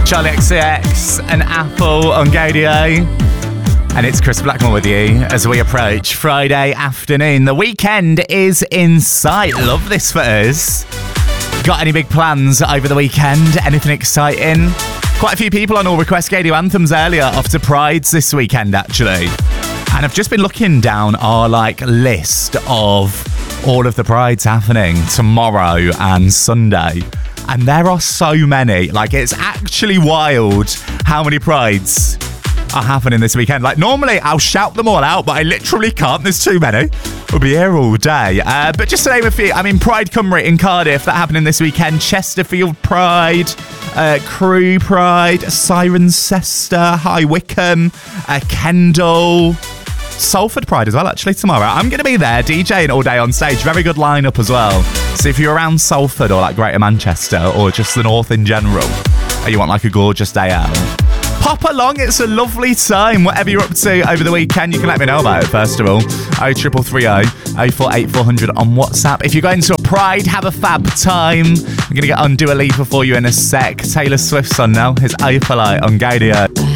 Charlie XCX and Apple on Gaydio. And it's Chris Blackmore with you as we approach Friday afternoon. The weekend is in sight. Love this for us. Got any big plans over the weekend? Anything exciting? Quite a few people on All Request Gaydio Anthems earlier off to Prides this weekend, actually. And I've just been looking down our list of all of the Prides happening tomorrow and Sunday. And there are so many. It's actually wild how many Prides are happening this weekend. Normally I'll shout them all out, but I literally can't. There's too many. We'll be here all day. But just to name a few, Pride Cymru in Cardiff, that happening this weekend. Chesterfield Pride, Crewe Pride, Cirencester, High Wycombe, Kendal, Salford Pride as well, actually, tomorrow. I'm going to be there DJing all day on stage. Very good lineup as well. So if you're around Salford or Greater Manchester or just the north in general, and you want a gorgeous day out, pop along. It's a lovely time. Whatever you're up to over the weekend, you can let me know about it, first of all. 0330 048400 on WhatsApp. If you're going to a Pride, have a fab time. I'm going to get on Dua Lipa for you in a sec. Taylor Swift's on now. His Opalite on Gaydio.